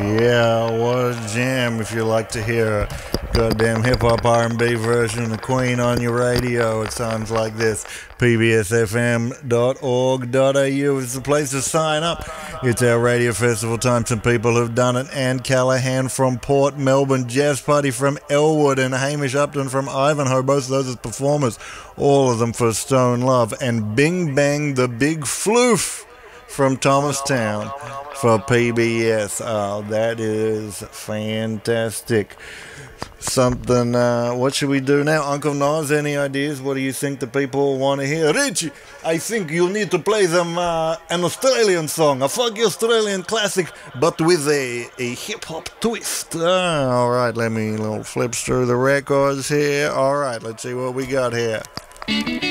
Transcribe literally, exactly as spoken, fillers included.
Yeah, what a jam if you like to hear a goddamn hip-hop R and B version of Queen on your radio. It sounds like this. P B S F M dot org dot A U is the place to sign up. It's our radio festival time. Some people have done it. Anne Callahan from Port Melbourne, Jazz Party from Elwood, and Hamish Upton from Ivanhoe. Both of those as performers. All of them for Stone Love. And Bing Bang the Big Floof from Thomastown for P B S. Oh, that is fantastic. Something, uh, what should we do now? Uncle Nas, any ideas? What do you think the people want to hear? Richie, I think you need to play them uh, an Australian song, a funky Australian classic, but with a, a hip-hop twist. Uh, all right, let me little flips through the records here. All right, let's see what we got here.